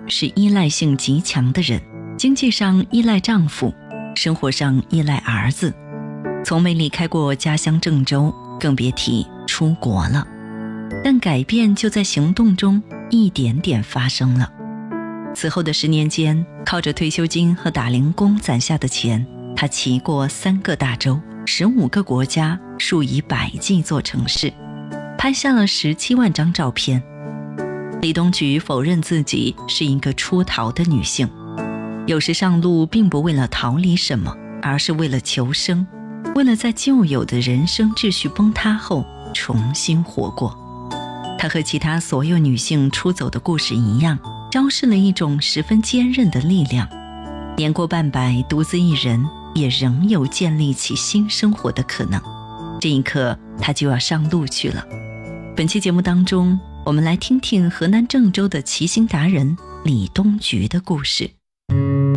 是依赖性极强的人，经济上依赖丈夫，生活上依赖儿子，从没离开过家乡郑州，更别提出国了。但改变就在行动中一点点发生了。此后的10年间，靠着退休金和打零工攒下的钱，他骑过3个大洲，15个国家，数以百计座城市，拍下了17万张照片。李东菊否认自己是一个出逃的女性，有时上路并不为了逃离什么，而是为了求生，为了在旧有的人生秩序崩塌后重新活过。她和其他所有女性出走的故事一样，昭示了一种十分坚韧的力量。年过半百，独自一人，也仍有建立起新生活的可能。这一刻，她就要上路去了。本期节目当中，我们来听听河南郑州的骑行达人李东菊的故事。